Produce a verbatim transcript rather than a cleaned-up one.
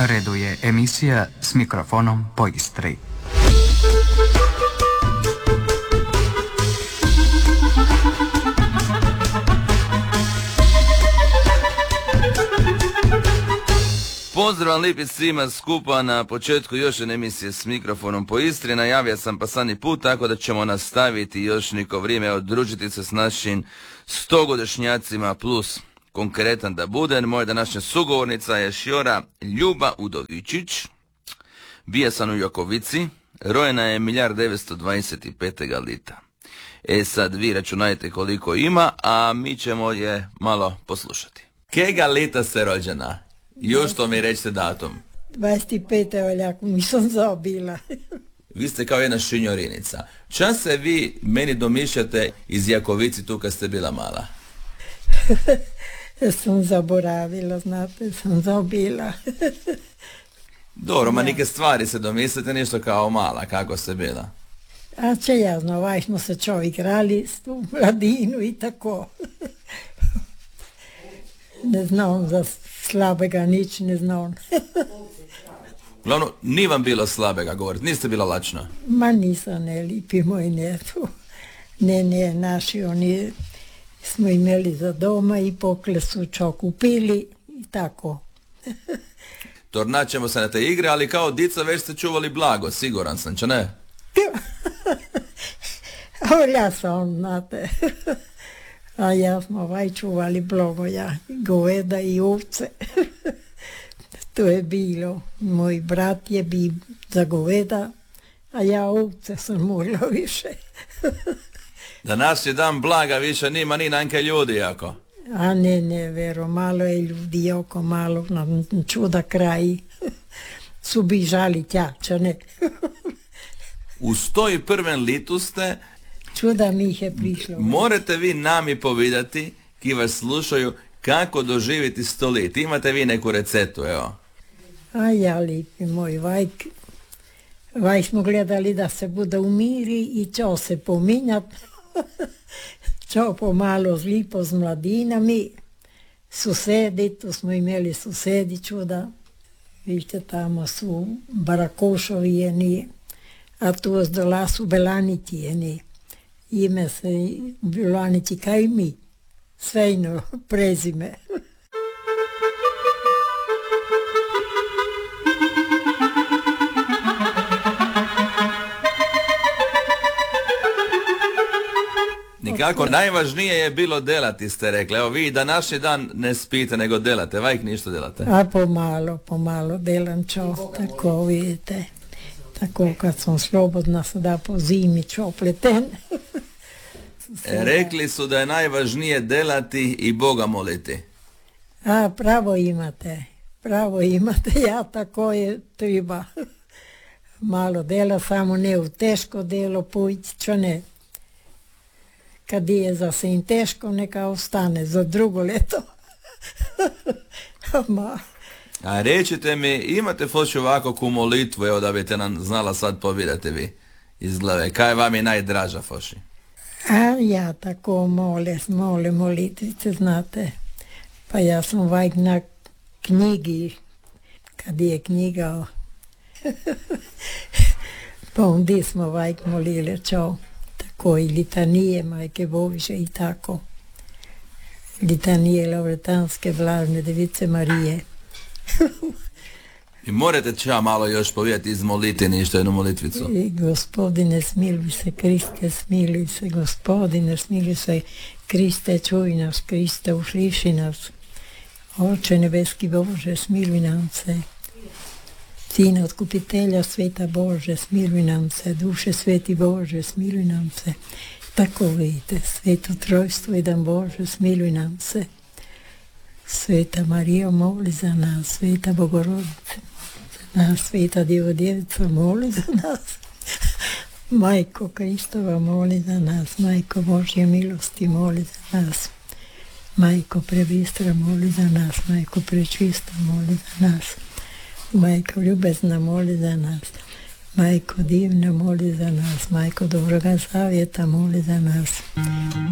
Na redu je emisija S mikrofonom po Istri. Pozdrav lipi svima skupa na početku još jedne emisije S mikrofonom po Istri. Najavio sam pa sani put, tako da ćemo nastaviti još neko vrijeme odružiti se s našim stogodišnjacima plus konkretan da bude. Moja današnja sugovornica je Šjora Ljuba Udovičić. Bija sam u Jokovici, rojena je milijard devetsto dvadeset pet. lita. E sad vi računajte koliko ima, a mi ćemo je malo poslušati. Kega lita ste rođena? Još to mi rećete datum. dvadeset pet. Oljako mi sam zabila. Vi ste kao jedna šinjorinica. Čas se vi meni domišljate iz Jakovici tu kad ste bila mala? Sam zaboravila, znate, sam zabila. Dobro, ma neke stvari se domislite, nešto kao mala, kako ste bila? A če ja znam, ovaj smo se čovjek igrali u mladinu i tako. Ne znam za slabega, nič ne znam. Glavno, nije vam bilo slabega govoriti, niste bila lačna? Ma nisam, ne, lipi moj, ne, tu. Ne, ne, naši oni smo imeli za doma i pokle su čo kupili i tako. Tornaćemo se na te igre, ali kao dica već ste čuvali blago, siguran sam, če ne? A ja sam, znate. A ja smo ovaj čuvali blago, ja, goveda i ovce. To je bilo. Moj brat je bio za goveda, a ja ovce sam morala više. Danas je dan blaga, više nima ni nanke ljudi jako. A ne, ne, vero, malo je ljudi oko, malo na čuda kraji. Su bižali tja, če ne. U sto i prvom litu ste... Čuda mi ih je prišlo. Morate vi nami povedati, ki vas slušaju, kako doživjeti sto let. Imate vi neku recetu, evo. A ja, lipi moj, vajk, vaj smo gledali da se bude umiri i čo se pominjat. Čo pomalo zlipo s mladinami. Susedi, tu smo imeli susedi čuda. Vidite, tamo su Barakošovi jeni, a tu zdola su Belaniti jeni. Ime se Belaniti kaj mi. Svejno prezime. Nikako, najvažnije je bilo delati, ste rekli. Evo vi današnji dan ne spite, nego delate. Vajk ništa delate. A pomalo, pomalo delam čo, tako vidite. Tako kad sam slobodna sada po zimi čo pleten. E, rekli su da je najvažnije delati i Boga moliti. A pravo imate, pravo imate, ja tako je treba. Malo dela, samo ne u teško delo pojći, čo ne. Kad je zase in teško, neka ostane za drugo leto. Ma. A rečite mi, imate foć ovako ku molitvu, evo da biste nam znala sad povedati vi iz glave. Kaj vam je najdraža foši? A ja tako mole, mole molitvice, znate. Pa ja sam vajk na knjigi, kad je knjiga, pa onda smo vajk molili čo. Koji litanije Majke Božje i tako. Litanije Lauretanske Vlažne Device Marije. I morate ča malo još povijeti iz molite ništa jednu molitvicu. I Gospodine smiluj se, Kriste smiluj se, Gospodine smiluj se, Kriste čuj nas, Kriste ušliši nas. Oče nebeski Bože smiluj nam se. Sine otkupitelja sveta Bože, smiluj nam se, duše sveti Bože, smiluj nam se. Tako vidite, sveto trojstvo, jedan Bože, smiluj nam se. Sveta Marija, moli za nas, sveta Bogorodice, za nas, sveta Djevo Djevica, moli za nas. Majko Kristova, moli za nas, Majko Božje milosti, moli za nas. Majko prebistra, moli za nas, Majko prečista, moli za nas. Majko ljubezna, moli za nas. Majko divna, moli za nas. Majko dobroga zavjeta, moli za nas.